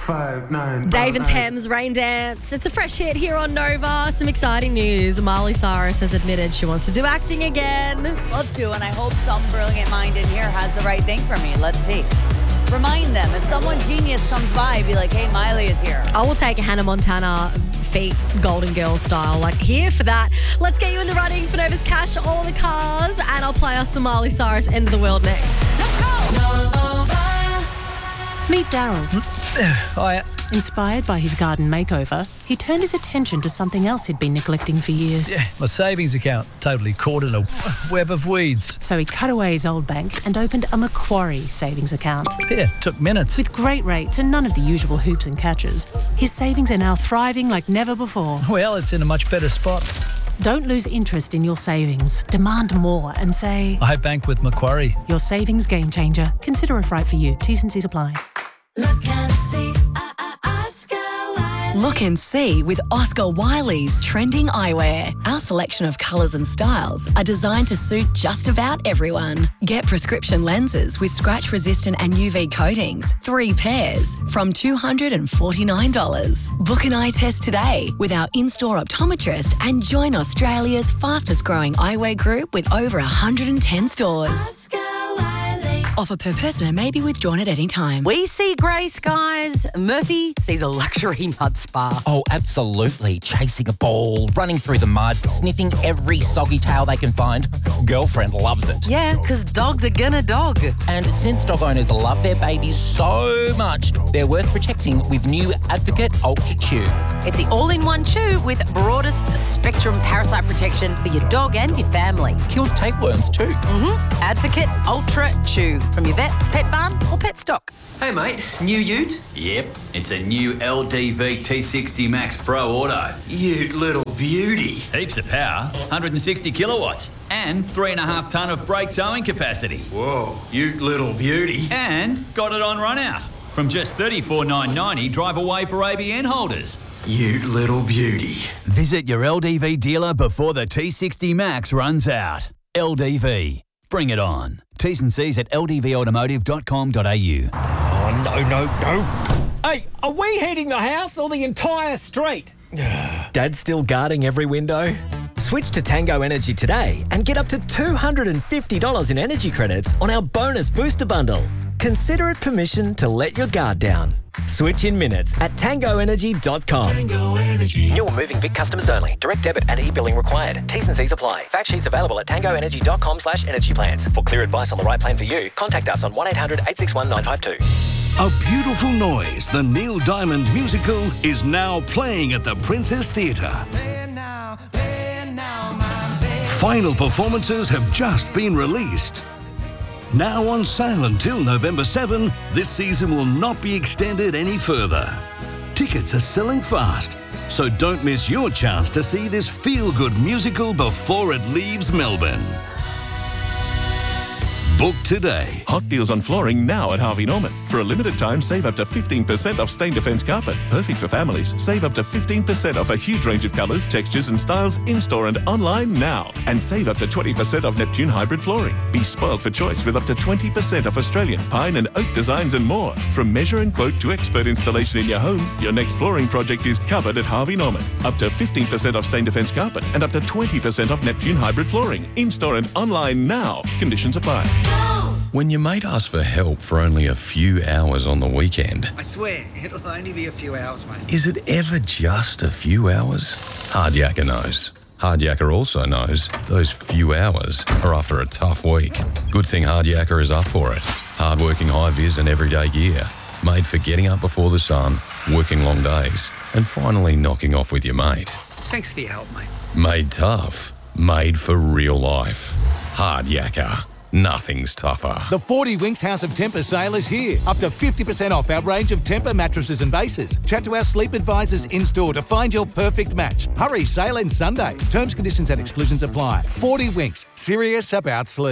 5, 9. Dave and Thames, Rain Dance. It's a fresh hit here on Nova. Some exciting news. Miley Cyrus has admitted she wants to do acting again. Love to, and I hope some brilliant mind in here has the right thing for me. Let's see. Remind them. If someone genius comes by, be like, hey, Miley is here. I will take a Hannah Montana feet Golden Girl style. Like, here for that. Let's get you in the running for Nova's Cash, all the cars, and I'll play us some Miley Cyrus, End of the World next. Let's go! Meet Daryl. Hiya. Inspired by his garden makeover, he turned his attention to something else he'd been neglecting for years. Yeah, my savings account, totally caught in a web of weeds. So he cut away his old bank and opened a Macquarie savings account. Yeah, took minutes. With great rates and none of the usual hoops and catches, his savings are now thriving like never before. Well, it's in a much better spot. Don't lose interest in your savings. Demand more and say, I bank with Macquarie. your savings game changer. Consider if right for you. T's and C's apply. Look and see, Oscar Wilde. Look and see with Oscar Wiley's trending eyewear. Our selection of colours and styles are designed to suit just about everyone. Get prescription lenses with scratch-resistant and UV coatings, 3 pairs, from $249. Book an eye test today with our in-store optometrist and join Australia's fastest-growing eyewear group with over 110 stores. Oscar Wilde. Offer per person and may be withdrawn at any time. We see grey skies. Murphy sees a luxury mud spa. Oh, absolutely. Chasing a ball, running through the mud, sniffing every soggy tail they can find. Girlfriend loves it. Yeah, because dogs are gonna dog. And since dog owners love their babies so much, they're worth protecting with new Advocate Ultra Chew. It's the all-in-one chew with broadest spectrum parasite protection for your dog and your family. Kills tapeworms too. Advocate Ultra Chew from your vet, pet barn or pet stock. Hey mate, new ute? Yep, it's a new LDV T60 Max Pro Auto. Ute little beauty. Heaps of power, 160 kilowatts, and 3.5 tonne of brake towing capacity. Whoa, ute little beauty. And got it on run out. From just $34,990 drive away for ABN holders. Ute little beauty. Visit your LDV dealer before the T60 Max runs out. LDV. Bring it on. T's and C's at ldvautomotive.com.au. Oh, no. Hey, are we heating the house or the entire street? Dad's still guarding every window? Switch to Tango Energy today and get up to $250 in energy credits on our bonus booster bundle. Consider it permission to let your guard down. Switch in minutes at tangoenergy.com. Tango Energy. New moving Vic customers only. Direct debit and e-billing required. T's and C's apply. Fact sheets available at tangoenergy.com/energy plans. For clear advice on the right plan for you, contact us on 1-800-861-952. A Beautiful Noise, the Neil Diamond musical, is now playing at the Princess Theatre. Final performances have just been released. Now on sale until November 7, this season will not be extended any further. Tickets are selling fast, so don't miss your chance to see this feel-good musical before it leaves Melbourne. Book today. Hot deals on flooring now at Harvey Norman. For a limited time, save up to 15% off Stain Defence carpet. Perfect for families. Save up to 15% off a huge range of colours, textures and styles in-store and online now. And save up to 20% off Neptune hybrid flooring. Be spoiled for choice with up to 20% off Australian pine and oak designs and more. From measure and quote to expert installation in your home, your next flooring project is covered at Harvey Norman. Up to 15% off Stain Defence carpet and up to 20% off Neptune hybrid flooring. In-store and online now. Conditions apply. When your mate asks for help for only a few hours on the weekend, I swear, it'll only be a few hours, mate. is it ever just a few hours? Hardyacker knows. Hardyacker also knows those few hours are after a tough week. Good thing Hardyacker is up for it. Hard-working high-vis and everyday gear. Made for getting up before the sun, working long days, and finally knocking off with your mate. Thanks for your help, mate. Made tough. Made for real life. Hardyacker. Nothing's tougher. The 40 Winks House of Temper sale is here. Up to 50% off our range of Temper mattresses and bases. Chat to our sleep advisors in-store to find your perfect match. Hurry, sale ends Sunday. Terms, conditions and exclusions apply. 40 Winks. Serious about sleep.